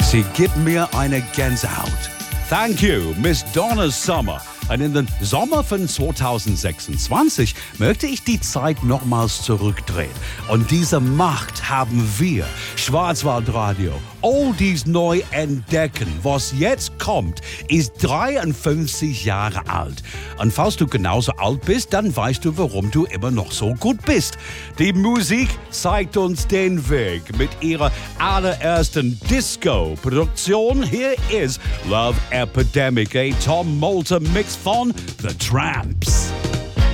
Sie gibt mir eine Gänsehaut. Thank you, Miss Donna Summer. Und in den Sommer von 2026 möchte ich die Zeit nochmals zurückdrehen. Und diese Macht haben wir, Schwarzwaldradio, Oldies neu entdecken. Was jetzt kommt, ist 53 Jahre alt. Und falls du genauso alt bist, dann weißt du, warum du immer noch so gut bist. Die Musik zeigt uns den Weg mit ihrer allerersten Disco-Produktion. Hier ist Love Epidemic, a Tom Moulton Mix von The Tramps.